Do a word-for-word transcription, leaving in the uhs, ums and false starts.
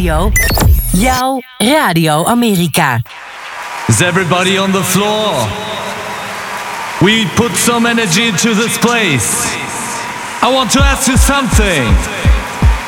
radio. Jouw Radio Amerika. Is everybody on the floor? We put some energy into this place. I want to ask you something.